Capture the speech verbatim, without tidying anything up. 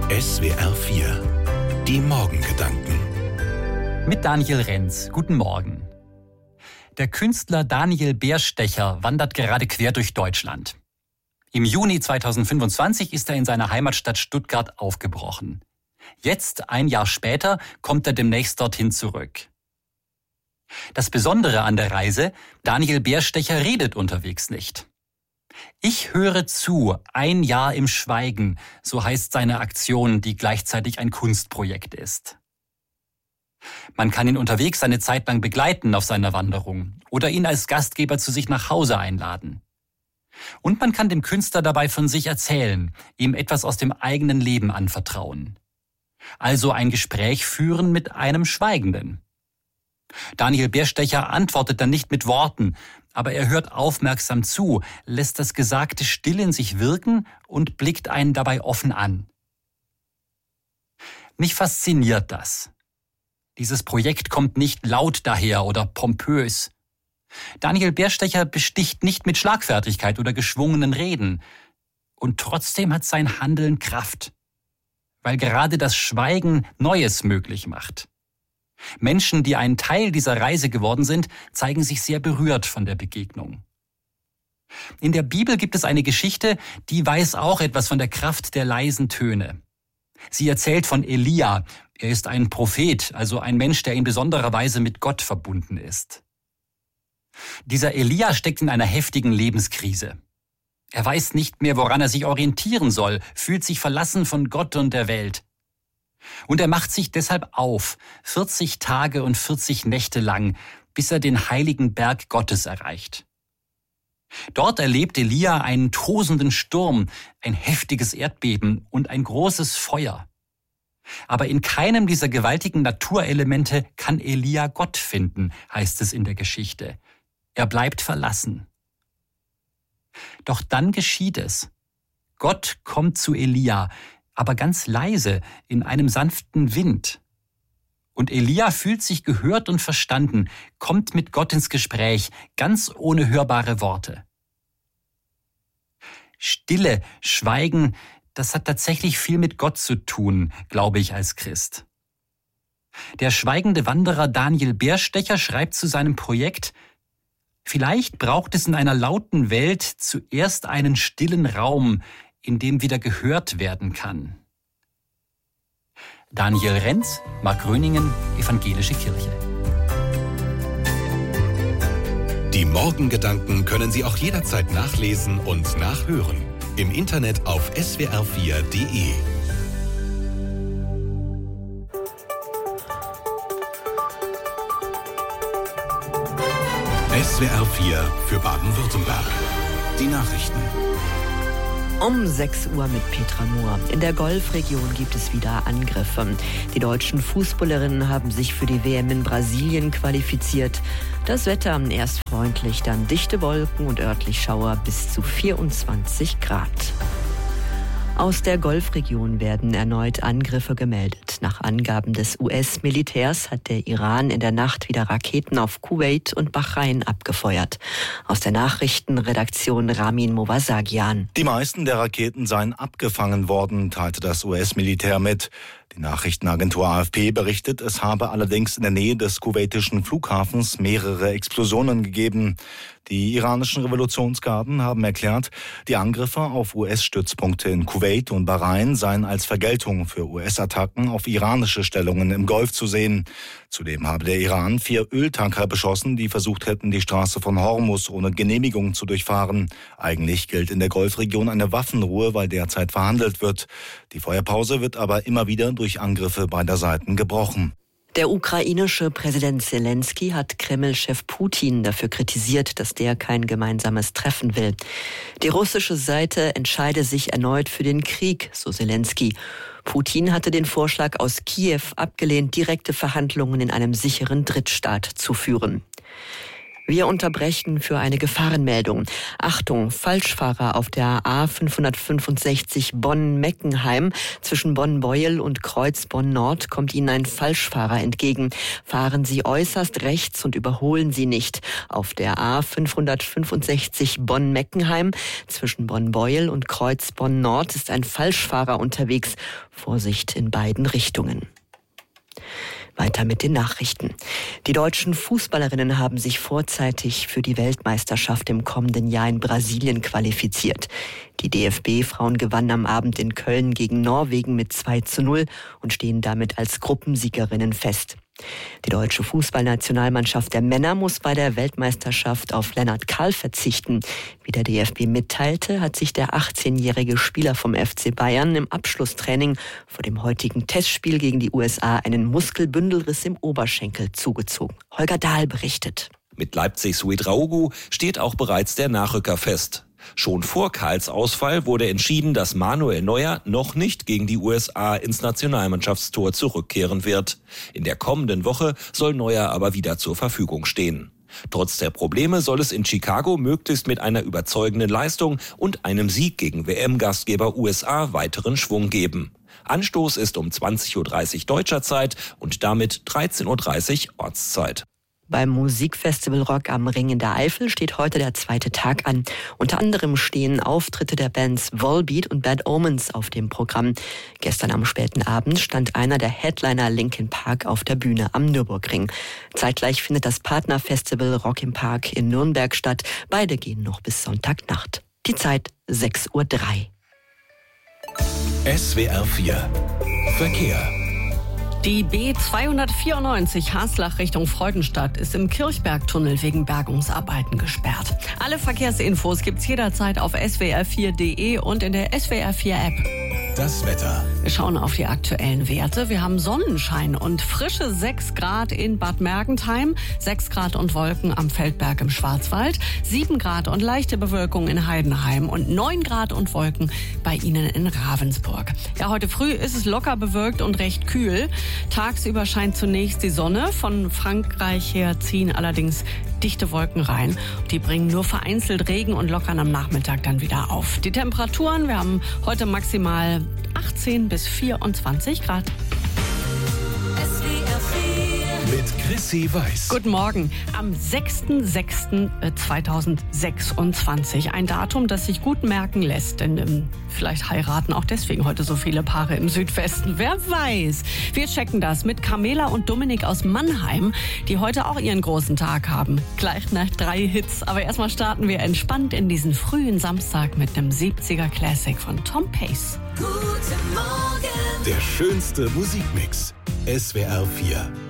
S W R vier, die Morgengedanken. Mit Daniel Renz. Guten Morgen. Der Künstler Daniel Bärstecher wandert gerade quer durch Deutschland. Im Juni zweitausendfünfundzwanzig ist er in seiner Heimatstadt Stuttgart aufgebrochen. Jetzt, ein Jahr später, kommt er demnächst dorthin zurück. Das Besondere an der Reise: Daniel Bärstecher redet unterwegs nicht. Ich höre zu, ein Jahr im Schweigen, so heißt seine Aktion, die gleichzeitig ein Kunstprojekt ist. Man kann ihn unterwegs eine Zeit lang begleiten auf seiner Wanderung oder ihn als Gastgeber zu sich nach Hause einladen. Und man kann dem Künstler dabei von sich erzählen, ihm etwas aus dem eigenen Leben anvertrauen. Also ein Gespräch führen mit einem Schweigenden. Daniel Bärstecher antwortet dann nicht mit Worten, aber er hört aufmerksam zu, lässt das Gesagte still in sich wirken und blickt einen dabei offen an. Mich fasziniert das. Dieses Projekt kommt nicht laut daher oder pompös. Daniel Bärstecher besticht nicht mit Schlagfertigkeit oder geschwungenen Reden. Und trotzdem hat sein Handeln Kraft, weil gerade das Schweigen Neues möglich macht. Menschen, die ein Teil dieser Reise geworden sind, zeigen sich sehr berührt von der Begegnung. In der Bibel gibt es eine Geschichte, die weiß auch etwas von der Kraft der leisen Töne. Sie erzählt von Elia. Er ist ein Prophet, also ein Mensch, der in besonderer Weise mit Gott verbunden ist. Dieser Elia steckt in einer heftigen Lebenskrise. Er weiß nicht mehr, woran er sich orientieren soll, fühlt sich verlassen von Gott und der Welt. Und er macht sich deshalb auf, vierzig Tage und vierzig Nächte lang, bis er den heiligen Berg Gottes erreicht. Dort erlebt Elia einen tosenden Sturm, ein heftiges Erdbeben und ein großes Feuer. Aber in keinem dieser gewaltigen Naturelemente kann Elia Gott finden, heißt es in der Geschichte. Er bleibt verlassen. Doch dann geschieht es. Gott kommt zu Elia, aber ganz leise, in einem sanften Wind. Und Elia fühlt sich gehört und verstanden, kommt mit Gott ins Gespräch, ganz ohne hörbare Worte. Stille, Schweigen, das hat tatsächlich viel mit Gott zu tun, glaube ich als Christ. Der schweigende Wanderer Daniel Bärstecher schreibt zu seinem Projekt: Vielleicht braucht es in einer lauten Welt zuerst einen stillen Raum, in dem wieder gehört werden kann. Daniel Renz, Markgröningen, Evangelische Kirche. Die Morgengedanken können Sie auch jederzeit nachlesen und nachhören. Im Internet auf S W R vier Punkt de. S W R vier für Baden-Württemberg. Die Nachrichten. Um sechs Uhr mit Petra Mohr. In der Golfregion gibt es wieder Angriffe. Die deutschen Fußballerinnen haben sich für die W M in Brasilien qualifiziert. Das Wetter erst freundlich, dann dichte Wolken und örtlich Schauer bis zu vierundzwanzig Grad. Aus der Golfregion werden erneut Angriffe gemeldet. Nach Angaben des U S-Militärs hat der Iran in der Nacht wieder Raketen auf Kuwait und Bahrain abgefeuert. Aus der Nachrichtenredaktion Ramin Movasagian. Die meisten der Raketen seien abgefangen worden, teilte das U S-Militär mit. Die Nachrichtenagentur A F P berichtet, es habe allerdings in der Nähe des kuwaitischen Flughafens mehrere Explosionen gegeben. Die iranischen Revolutionsgarden haben erklärt, die Angriffe auf U S-Stützpunkte in Kuwait und Bahrain seien als Vergeltung für U S-Attacken auf iranische Stellungen im Golf zu sehen. Zudem habe der Iran vier Öltanker beschossen, die versucht hätten, die Straße von Hormuz ohne Genehmigung zu durchfahren. Eigentlich gilt in der Golfregion eine Waffenruhe, weil derzeit verhandelt wird. Die Feuerpause wird aber immer wieder durch Angriffe beider Seiten gebrochen. Der ukrainische Präsident Zelensky hat Kreml-Chef Putin dafür kritisiert, dass der kein gemeinsames Treffen will. Die russische Seite entscheide sich erneut für den Krieg, so Zelensky. Putin hatte den Vorschlag aus Kiew abgelehnt, direkte Verhandlungen in einem sicheren Drittstaat zu führen. Wir unterbrechen für eine Gefahrenmeldung. Achtung, Falschfahrer auf der A fünfhundertfünfundsechzig Bonn-Meckenheim. Zwischen Bonn-Beuel und Kreuz Bonn-Nord kommt Ihnen ein Falschfahrer entgegen. Fahren Sie äußerst rechts und überholen Sie nicht. Auf der A fünfhundertfünfundsechzig Bonn-Meckenheim zwischen Bonn-Beuel und Kreuz Bonn-Nord ist ein Falschfahrer unterwegs. Vorsicht in beiden Richtungen. Weiter mit den Nachrichten. Die deutschen Fußballerinnen haben sich vorzeitig für die Weltmeisterschaft im kommenden Jahr in Brasilien qualifiziert. Die D F B-Frauen gewannen am Abend in Köln gegen Norwegen mit zwei zu null und stehen damit als Gruppensiegerinnen fest. Die deutsche Fußballnationalmannschaft der Männer muss bei der Weltmeisterschaft auf Lennart Kahl verzichten. Wie der D F B mitteilte, hat sich der achtzehnjährige Spieler vom F C Bayern im Abschlusstraining vor dem heutigen Testspiel gegen die U S A einen Muskelbündelriss im Oberschenkel zugezogen. Holger Dahl berichtet. Mit Leipzigs Ouedraogo steht auch bereits der Nachrücker fest. Schon vor Kahls Ausfall wurde entschieden, dass Manuel Neuer noch nicht gegen die U S A ins Nationalmannschaftstor zurückkehren wird. In der kommenden Woche soll Neuer aber wieder zur Verfügung stehen. Trotz der Probleme soll es in Chicago möglichst mit einer überzeugenden Leistung und einem Sieg gegen W M-Gastgeber U S A weiteren Schwung geben. Anstoß ist um zwanzig Uhr dreißig deutscher Zeit und damit dreizehn Uhr dreißig Ortszeit. Beim Musikfestival Rock am Ring in der Eifel steht heute der zweite Tag an. Unter anderem stehen Auftritte der Bands Volbeat und Bad Omens auf dem Programm. Gestern am späten Abend stand einer der Headliner Linkin Park auf der Bühne am Nürburgring. Zeitgleich findet das Partnerfestival Rock im Park in Nürnberg statt. Beide gehen noch bis Sonntagnacht. Die Zeit sechs Uhr drei. S W R vier Verkehr. Die B zweihundertvierundneunzig Haslach Richtung Freudenstadt ist im Kirchbergtunnel wegen Bergungsarbeiten gesperrt. Alle Verkehrsinfos gibt's jederzeit auf S W R vier Punkt de und in der S W R vier App. Das Wetter. Wir schauen auf die aktuellen Werte. Wir haben Sonnenschein und frische sechs Grad in Bad Mergentheim, sechs Grad und Wolken am Feldberg im Schwarzwald, sieben Grad und leichte Bewölkung in Heidenheim und neun Grad und Wolken bei Ihnen in Ravensburg. Ja, heute früh ist es locker bewölkt und recht kühl. Tagsüber scheint zunächst die Sonne. Von Frankreich her ziehen allerdings dichte Wolken rein. Die bringen nur vereinzelt Regen und lockern am Nachmittag dann wieder auf. Die Temperaturen, wir haben heute maximal achtzehn bis vierundzwanzig Grad. Mit Chrissy Weiß. Guten Morgen. Am sechster sechster zweitausendsechsundzwanzig. Ein Datum, das sich gut merken lässt, denn ähm, vielleicht heiraten auch deswegen heute so viele Paare im Südwesten. Wer weiß. Wir checken das mit Carmela und Dominik aus Mannheim, die heute auch ihren großen Tag haben. Gleich nach drei Hits. Aber erstmal starten wir entspannt in diesen frühen Samstag mit einem siebziger Classic von Tom Pace. Guten Morgen. Der schönste Musikmix. S W R vier.